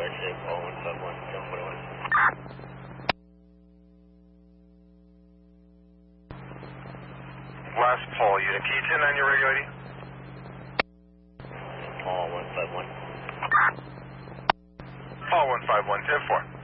USA, Paul 151, 1041. Last Paul unit, can you 10-9 your radio ID? Paul 151. Paul 151, 10-4.